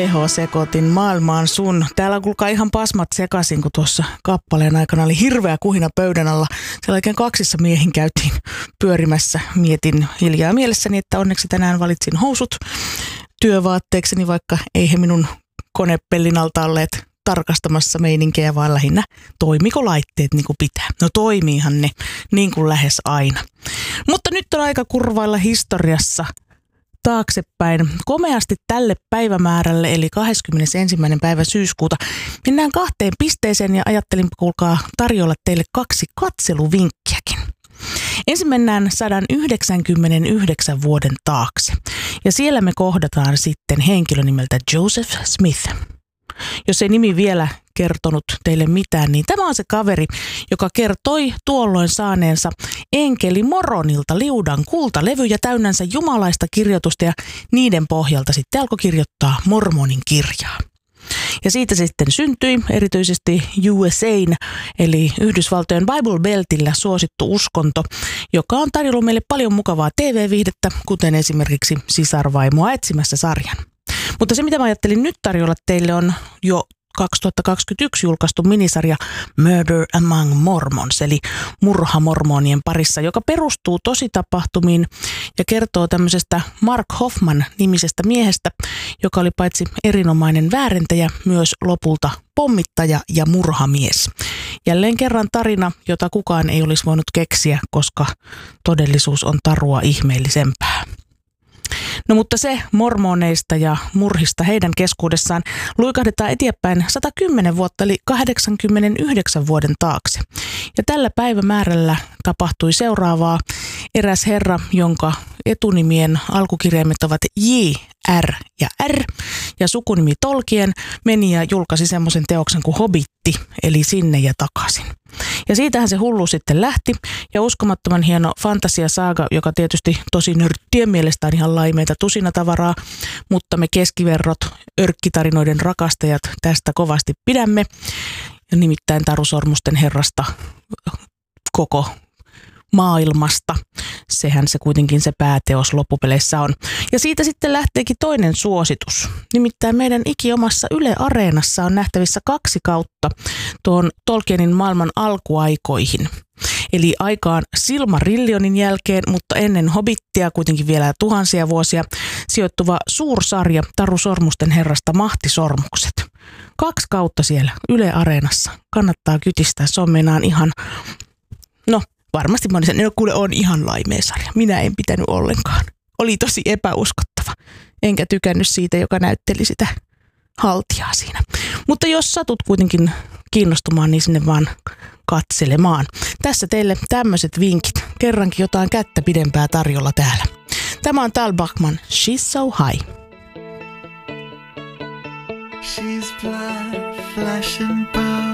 sekoitin maailmaan sun. Täällä kuulkaa ihan pasmat sekaisin, kun tuossa kappaleen aikana oli hirveä kuhina pöydän alla. Siellä oikein kaksissa miehin käytiin pyörimässä. Mietin hiljaa mielessäni, että onneksi tänään valitsin housut työvaatteekseni, vaikka ei he minun konepellin alta olleet tarkastamassa meininkejä, vaan lähinnä toimiko laitteet niin kuin pitää. No toimiihan ne niin kuin lähes aina. Mutta nyt on aika kurvailla historiassa taaksepäin komeasti tälle päivämäärälle, eli 21. päivä syyskuuta. Mennään 2 pisteeseen ja ajattelin, kuulkaa, tarjolla teille 2 katseluvinkkiäkin. Ensin mennään 199 vuoden taakse ja siellä me kohdataan sitten henkilö nimeltä Joseph Smith. Jos ei nimi vielä kertonut teille mitään, niin tämä on se kaveri, joka kertoi tuolloin saaneensa enkeli Moronilta liudan kultalevyjä täynnänsä jumalaista kirjoitusta ja niiden pohjalta sitten alkoi kirjoittaa Mormonin kirjaa. Ja siitä se sitten syntyi erityisesti USA:n eli Yhdysvaltojen Bible Beltillä suosittu uskonto, joka on tarjollut meille paljon mukavaa TV-viihdettä, kuten esimerkiksi Sisarvaimoa etsimässä sarjan. Mutta se, mitä mä ajattelin nyt tarjolla teille, on jo 2021 julkaistu minisarja Murder Among Mormons, eli murha mormonien parissa, joka perustuu tositapahtumiin ja kertoo tämmöisestä Mark Hoffman-nimisestä miehestä, joka oli paitsi erinomainen väärentäjä, myös lopulta pommittaja ja murhamies. Jälleen kerran tarina, jota kukaan ei olisi voinut keksiä, koska todellisuus on tarua ihmeellisempää. No mutta se mormoneista ja murhista heidän keskuudessaan luikahdetaan eteenpäin 110 vuotta eli 89 vuoden taakse. Ja tällä päivämäärällä tapahtui seuraavaa. Eräs herra, jonka etunimien alkukirjaimet ovat J, R ja R ja sukunimi Tolkien, meni ja julkaisi semmoisen teoksen kuin Hobitti, eli Sinne ja takaisin. Ja siitähän se hullu sitten lähti ja uskomattoman hieno fantasiasaaga, joka tietysti tosi nörttien mielestä on ihan laimeita tusinatavaraa, mutta me keskiverrot, örkkitarinoiden rakastajat tästä kovasti pidämme. Ja nimittäin Taru Sormusten herrasta koko maailmasta. Sehän se kuitenkin se pääteos loppupeleissä on. Ja siitä sitten lähteekin toinen suositus. Nimittäin meidän ikiomassa Yle Areenassa on nähtävissä 2 kautta tuon Tolkienin maailman alkuaikoihin. Eli aikaan Silmarillionin jälkeen, mutta ennen Hobittia kuitenkin vielä tuhansia vuosia sijoittuva suursarja Taru Sormusten herrasta Mahtisormukset. 2 kautta siellä Yle Areenassa. Kannattaa kytistää, se on meinaan ihan, varmasti moni sanoo, kuule on ihan laimea sarja. Minä en pitänyt ollenkaan. Oli tosi epäuskottava. Enkä tykännyt siitä, joka näytteli sitä haltijaa siinä. Mutta jos satut kuitenkin kiinnostumaan, niin sinne vaan katselemaan. Tässä teille tämmöiset vinkit. Kerrankin jotain kättä pidempää tarjolla täällä. Tämä on Tal Bachman, She's So High. She's black, flesh and bone.